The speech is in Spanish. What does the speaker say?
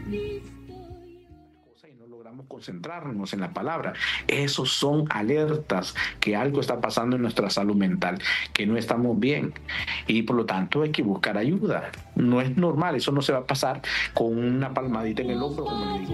Y no logramos concentrarnos en la palabra. Esos son alertas que algo está pasando en nuestra salud mental, que no estamos bien y por lo tanto hay que buscar ayuda. No es normal, eso no se va a pasar con una palmadita en el hombro, como le digo.